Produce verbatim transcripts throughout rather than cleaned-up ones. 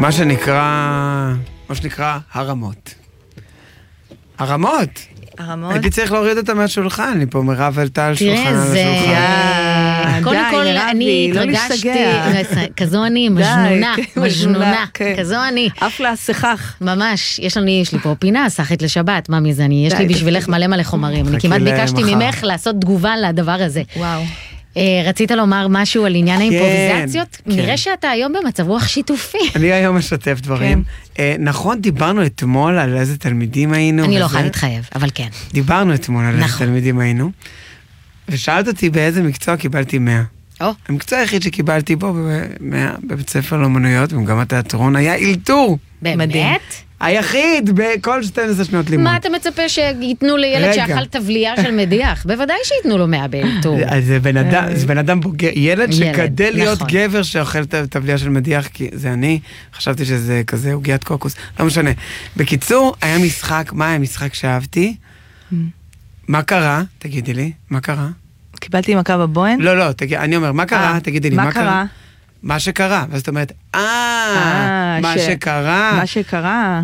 מה שנקרא, מה שנקרא הרמות. הרמות. הרמות? הייתי צריך להוריד אותה מהשולחן, אני פה מרב עלתה על שולחן על השולחן. קודם כל, אני התרגשתי, כזו אני, מז'נונה, מז'נונה, כזו אני. אף להסכך. ממש, יש לי פה פינה, סחית לשבת, מה מזה, יש לי בשבילך מלא מלא חומרים, אני כמעט ביקשתי ממך לעשות תגובה לדבר הזה. וואו. רצית לומר משהו על עניין האימפרוביזציות? נראה שאתה היום במצב רוח שיתופי. אני היום משתף דברים. נכון, דיברנו אתמול על איזה תלמידים היינו. אני לא יכולה להתחייב, אבל כן. דיברנו אתמול על איזה תלמידים היינו. ושאלת אותי באיזה מקצוע קיבלתי מאה. המקצוע היחיד שקיבלתי בו בבית ספר לאמנויות, וגם התיאטרון, היה אילתור. באמת? היחיד בכל שתים עשרה שנות לימוד. מה אתה מצפה שייתנו לילד שאכל תבליה של מדיח? בוודאי שייתנו לו מאה באילתור. זה בן אדם בוגר, ילד שגדל להיות גבר שאוכל תבליה של מדיח, כי זה אני, חשבתי שזה כזה עוגיית קוקוס, לא משנה. בקיצור, היה משחק, מה היה משחק שאהבתי? מה קרה? תגידי לי, מה קרה? קיבלתי מכה בבוהן? לא, לא, אני אומר, מה קרה? תגידי לי, מה קרה? מה שקרה, ואז זאת אומרת, אה, מה שקרה. מה שקרה.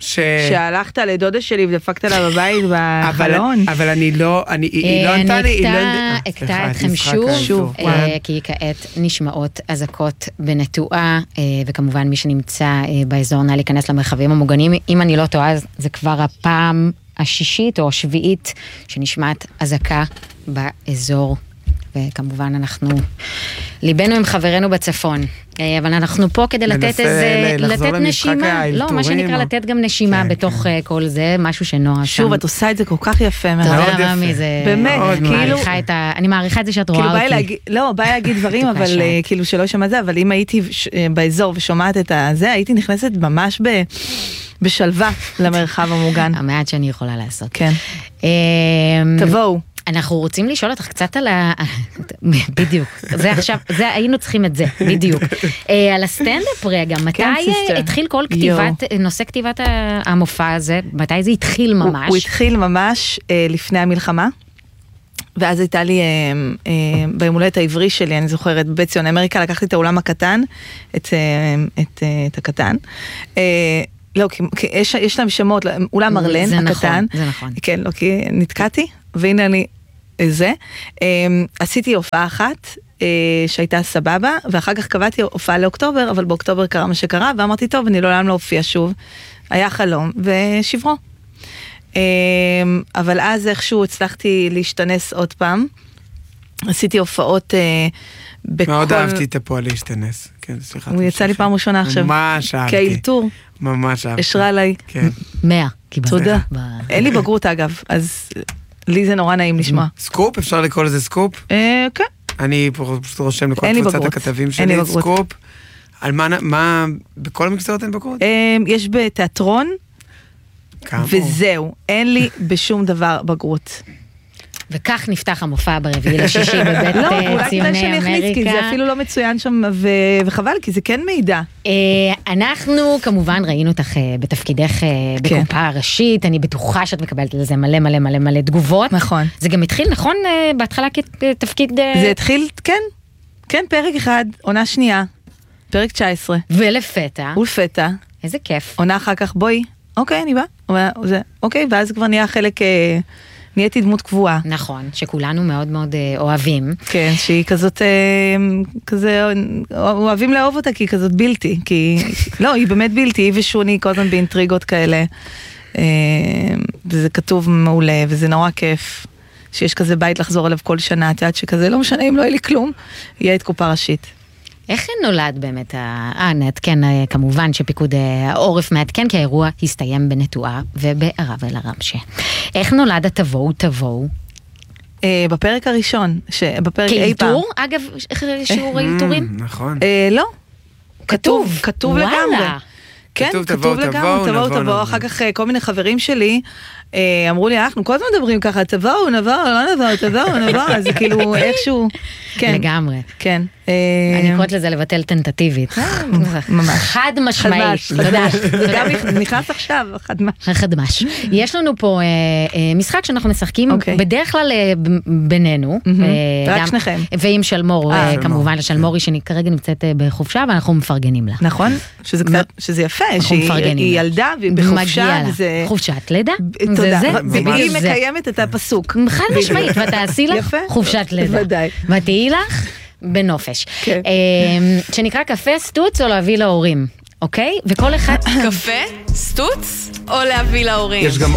שהלכת לדודה שלי ודפקת לה בבית בחלון. אבל אני לא, היא לא ענתה לי. אני אקטע אתכם שוב, כי כעת נשמעות אזעקות בנטועה, וכמובן מי שנמצא באזור נא להיכנס למרחבים המוגנים. אם אני לא טועה, זה כבר הפעם השישית או השביעית שנשמעת אזעקה באזור. וכמובן אנחנו, ליבנו עם חברינו בצפון, אבל אנחנו פה כדי לתת איזה, לתת נשימה, לא, מה שנקרא לתת גם נשימה בתוך כל זה, משהו שנועה שם. שוב, את עושה את זה כל כך יפה. מאוד יפה. באמת, כאילו, אני מעריכה את זה שאת רואה אותי. לא, בא להגיד דברים, אבל כאילו שלא שמע זה, אבל אם הייתי באזור ושומעת את זה, הייתי נכנסת ממש בשלווה למרחב המוגן. המעט שאני יכולה לעשות. כן. תבואו. אנחנו רוצים לשאול אותך קצת על ה... בדיוק, זה עכשיו, זה היינו צריכים את זה, בדיוק. על הסטנדאפ רגע, מתי התחיל כל כתיבת, נושא כתיבת המופע הזה, מתי זה התחיל ממש? הוא התחיל ממש לפני המלחמה, ואז הייתה לי, ביום הולדת העברי שלי, אני זוכרת, בבית ציון אמריקה, לקחתי את האולם הקטן, את הקטן, לא, כי יש להם שמות, אולם מרלן הקטן. זה נכון, זה נכון. כן, לא, כי נתקעתי, והנה אני זה. עשיתי הופעה אחת שהייתה סבבה, ואחר כך קבעתי הופעה לאוקטובר, אבל באוקטובר קרה מה שקרה, ואמרתי, טוב, אני לעולם לא הופיע שוב. היה חלום, ושברו. אבל אז איכשהו הצלחתי להשתנס עוד פעם. עשיתי הופעות בכל... מאוד אהבתי את הפועל להשתנס. כן, סליחה. הוא יצא לי פעם ראשונה עכשיו. ממש אהבתי. כאילתור. ממש אהבתי. אשרה עליי. כן. מאה. תודה. אין לי בגרות אגב, אז לי זה נורא נעים לשמוע. סקופ? אפשר לקרוא לזה סקופ? כן. אני פשוט רושם לכל קבוצת הכתבים שלי סקופ. על מה, בכל המקצועות אין בגרות? יש בתיאטרון, וזהו. אין לי בשום דבר בגרות. וכך נפתח המופע ברביעי לשישי בבית ציוני אמריקה. זה אפילו לא מצוין שם, וחבל, כי זה כן מידע. אנחנו כמובן ראינו אותך בתפקידך בקופה הראשית, אני בטוחה שאת מקבלת לזה מלא מלא מלא מלא תגובות. נכון. זה גם התחיל, נכון, בהתחלה כתפקיד... זה התחיל, כן, כן, פרק אחד, עונה שנייה, פרק תשע עשרה. ולפתע. ולפתע. איזה כיף. עונה אחר כך, בואי, אוקיי, אני באה. אוקיי, ואז כבר נהיה חלק... נהייתי דמות קבועה. נכון, שכולנו מאוד מאוד אוהבים. כן, שהיא כזאת, כזה, אוהבים לאהוב אותה, כי היא כזאת בלתי, כי, לא, היא באמת בלתי, היא ושוני כל הזמן באינטריגות כאלה, וזה כתוב מעולה, וזה נורא כיף, שיש כזה בית לחזור עליו כל שנה, את יודעת שכזה, לא משנה אם לא יהיה לי כלום, יהיה את קופה ראשית. איך נולד באמת, אה, נעדכן כמובן שפיקוד העורף מעדכן, כי האירוע הסתיים בנטועה ובערב אל הרמשה. איך נולד התבואו תבואו? בפרק הראשון, בפרק אי פעם. כאילתור? אגב, שיעור האילתורים? נכון. לא. כתוב. כתוב לגמרי. כן, כתוב לגמרי, תבואו תבואו, אחר כך כל מיני חברים שלי אמרו לי, אנחנו כל הזמן מדברים ככה, תבואו, נבואו, לא נבואו, תבואו, נבואו, אז כאילו איכשהו, כן. לגמרי. כן. אני קוראת לזה לבטל טנטטיבית. ממש. חד משמעית. תודה. זה גם נכנס עכשיו, חד מש. חד מש. יש לנו פה משחק שאנחנו משחקים בדרך כלל בינינו. רק שניכם. ועם שלמור, כמובן, לשלמורי שכרגע נמצאת בחופשה, ואנחנו מפרגנים לה. נכון? שזה יפה, שהיא ילדה והיא בחופשה. חופשת לידה. תודה. והיא מקיימת את הפסוק. חד משמעית, ותעשי לך חופשת לידה. ודאי. ותהי לך בנופש. שנקרא קפה, סטוץ או להביא להורים. אוקיי? וכל אחד... קפה, סטוץ או להביא להורים? יש גם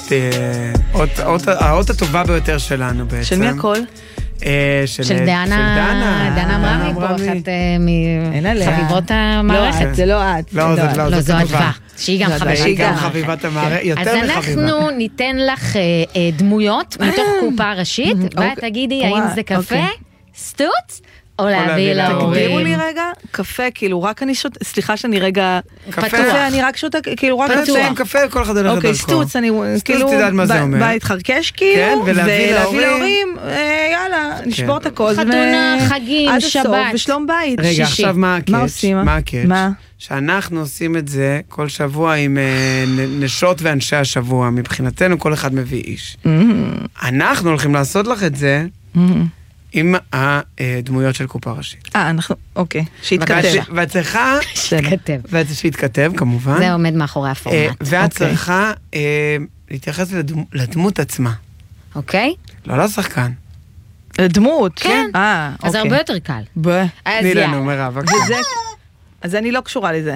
אות, האות הטובה ביותר שלנו בעצם. של מי הכל? של דנה, דנה אמרמי פה, אחת מחביבות המערכת. זה לא את. לא, זאת לא, לא, זו אדווה, שהיא גם חביבת שהיא גם חביבת המערכת, יותר מחביבה. אז אנחנו ניתן לך דמויות מתוך קופה ראשית, ואת תגידי האם זה קפה, סטוץ, או להביא להורים. תגדירו לי רגע, קפה, כאילו רק אני שותה, סליחה שאני רגע, קפה, אני רק שותה, כאילו רק קפה. קפה, כל אחד הולך לדרכו. אוקיי, סטוץ, אני כאילו, בא להתחרקש כאילו, ולהביא להורים, יאללה, נשבור את הכל. חתונה, חגים, שבת. ושלום בית. רגע, עכשיו מה הקאץ'? מה עושים? מה הקאץ'? שאנחנו עושים את זה כל שבוע עם נשות ואנשי השבוע. מבחינתנו כל אחד מביא איש. אנחנו הולכים לעשות לך את זה, עם הדמויות של קופה ראשית. אה, אנחנו, אוקיי, שיתכתב. ואת צריכה... שיתכתב. ואת שיתכתב, כמובן. זה עומד מאחורי הפורמט. ואת צריכה להתייחס לדמות עצמה. אוקיי? לא לשחקן. לדמות? כן. אה, אז הרבה יותר קל. תני לנו, מירב, בבקשה. אז אני לא קשורה לזה.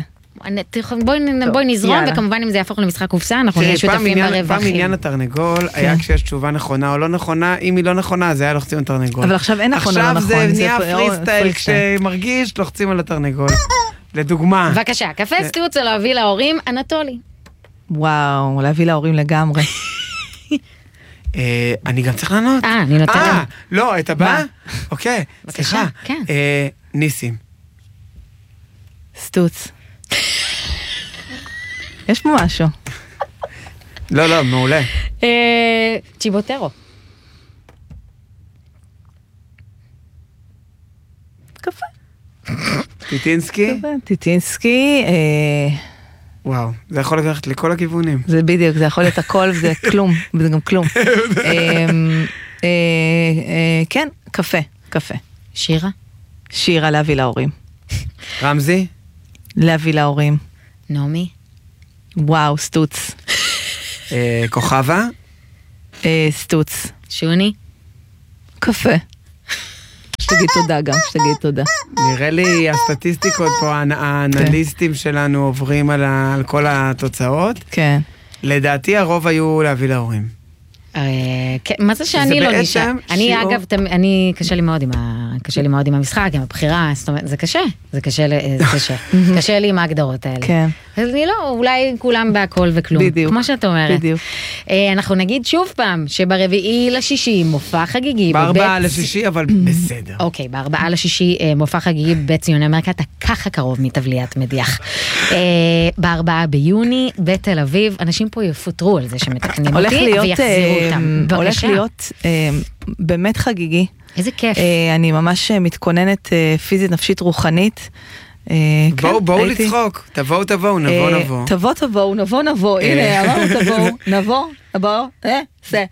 בואי נזרום, וכמובן אם זה יהפוך למשחק קופסה, אנחנו נהיה שותפים ברווחים. פעם עניין התרנגול היה כשיש תשובה נכונה או לא נכונה, אם היא לא נכונה, זה היה לוחצים על תרנגול. אבל עכשיו אין נכון או לא נכון. עכשיו זה נהיה פריסטייל, כשמרגיש, לוחצים על התרנגול. לדוגמה. בבקשה, קפה סטוץ או להביא להורים, אנטולי. וואו, להביא להורים לגמרי. אני גם צריך לענות. אה, אני נותנת. אה, לא, את הבא? אוקיי, סליחה. כן. ניסים. סטוץ. יש פה משהו. לא, לא, מעולה. צ'יבוטרו. קפה. טיטינסקי? טיטינסקי. וואו, זה יכול לקחת לכל הכיוונים. זה בדיוק, זה יכול להיות הכל וזה כלום, וזה גם כלום. כן, קפה, קפה. שירה? שירה להביא להורים. רמזי? להביא להורים. נעמי? וואו, סטוץ. כוכבה? סטוץ. שוני? קפה. שתגיד תודה גם, שתגיד תודה. נראה לי הסטטיסטיקות פה, האנליסטים שלנו עוברים על כל התוצאות. כן. לדעתי הרוב היו להביא להורים. מה זה שאני לא נשאר? אני אגב, אני קשה לי מאוד עם קשה לי מאוד עם המשחק, עם הבחירה, זאת אומרת, זה קשה, זה קשה, זה קשה. קשה לי עם ההגדרות האלה. כן. אז אני לא, אולי כולם בהכל וכלום. בדיוק. כמו שאת אומרת. בדיוק. אנחנו נגיד שוב פעם, שברביעי לשישי מופע חגיגי. בארבעה לשישי, אבל בסדר. אוקיי, בארבעה לשישי מופע חגיגי בציוני אמריקה, אתה ככה קרוב מתבליית מדיח. בארבעה ביוני, בתל אביב, אנשים פה יפוטרו על זה שמתקנים אותי, ויחזירו אותם. הולך להיות באמת חגיגי. איזה כיף. אני ממש מתכוננת פיזית, נפשית, רוחנית. בואו, בואו לצחוק. תבואו, תבואו, נבוא, נבוא. תבואו, תבואו, נבוא, נבוא. הנה, אמרנו תבואו, נבוא, נבוא, אה, זה.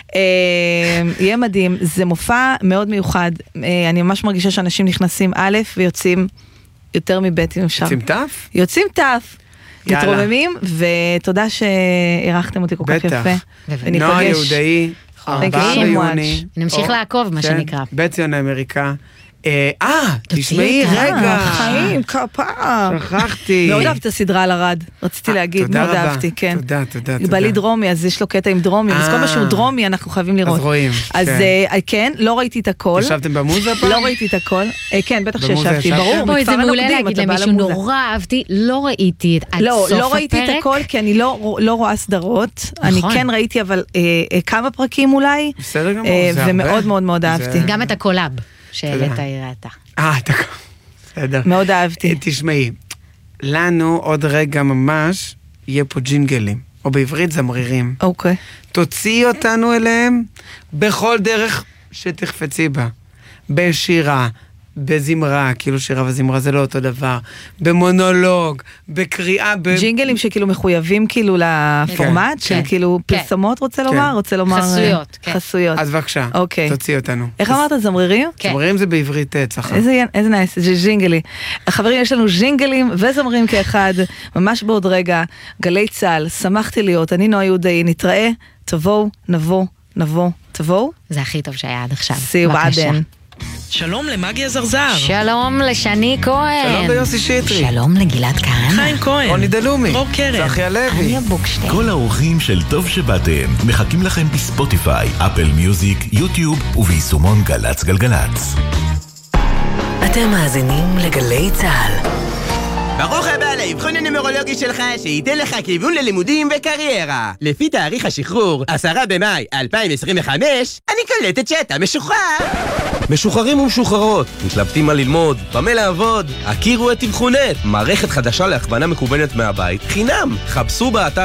יהיה מדהים. זה מופע מאוד מיוחד. אני ממש מרגישה שאנשים נכנסים א' ויוצאים יותר מב' אם אפשר. יוצאים תף? יוצאים תף. מתרוממים, ותודה שהערכתם אותי כל כך יפה. בטח. נועה יהודאי, ארבעה ביוני. נמשיך לעקוב, מה שנקרא. בציוני אמריקה. אה, תשמעי רגע. חיים, כפה. שכחתי. מאוד אהבת הסדרה על הרד. רציתי להגיד, מאוד אהבתי, כן. תודה, תודה, תודה. בא לי דרומי, אז יש לו קטע עם דרומי, אז כל מה שהוא דרומי אנחנו חייבים לראות. אז רואים. אז כן, לא ראיתי את הכל. ישבתם במוזה פעם? לא ראיתי את הכל. כן, בטח שישבתי, ברור. בואי, זה מעולה להגיד למישהו, נורא אהבתי, לא ראיתי את סוף הפרק. לא, לא ראיתי את הכל, כי אני לא רואה סדרות. אני כן ראיתי, אבל כמה פרקים אולי. בסדר גמור, זה הרבה. ומאוד מאוד מאוד אהבתי. גם את הקולאב שהעלית הראתה. אה, אתה... בסדר. מאוד אהבתי. תשמעי, לנו עוד רגע ממש יהיה פה ג'ינגלים, או בעברית זמרירים. אוקיי. תוציאי אותנו אליהם בכל דרך שתחפצי בה. בשירה, בזמרה, כאילו שירה וזמרה זה לא אותו דבר, במונולוג, בקריאה, ב... ג'ינגלים שכאילו מחויבים כאילו לפורמט, של כאילו פרסומות רוצה לומר, רוצה לומר... חסויות, כן. חסויות. אז בבקשה, תוציא אותנו. איך אמרת, זמרירים? זמרירים זה בעברית צחה. איזה נייס, זה ז'ינגלי. חברים, יש לנו ז'ינגלים וזמרים כאחד, ממש בעוד רגע, גלי צהל, שמחתי להיות, אני נועה יהודאי, נתראה, תבואו, נבוא, נבוא, תבואו. זה הכי טוב שהיה עד עכשיו. See you בעדן. שלום למגי הזרזר. שלום לשני כהן. שלום ליוסי שטרי. שלום לגלעד כהן. חיים כהן. רוני דלומי. דרור קרן. צחי הלוי. אניה בוקשטיין. כל האורחים של טוב שבאתם מחכים לכם בספוטיפיי, אפל מיוזיק, יוטיוב וביישומון גלץ גלגלץ. אתם מאזינים לגלי צהל. ברוך הבא לאבחון הנומרולוגי שלך שייתן לך כיוון ללימודים וקריירה. לפי תאריך השחרור, עשרה במאי אלפיים עשרים וחמש, אני קולטת שאתה משוחרר. משוחררים ומשוחררות, מתלבטים מה ללמוד, במה לעבוד, הכירו את אבחונט, מערכת חדשה להכוונה מקוונת מהבית, חינם. חפשו באתר